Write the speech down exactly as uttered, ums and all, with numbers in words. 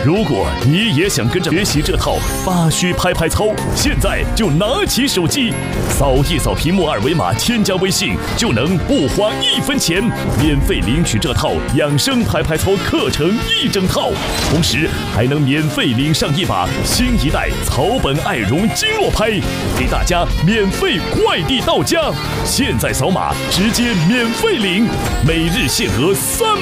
如果你也想跟着学习这套八虚拍拍操，现在就拿起手机，扫一扫屏幕二维码，添加微信，就能不花一分钱，免费领取这套养生拍拍操课程一整套，同时还能免费领上一把新一代草本爱绒经络拍，给大家免费快递到家。现在扫码直接免费领，每日限额三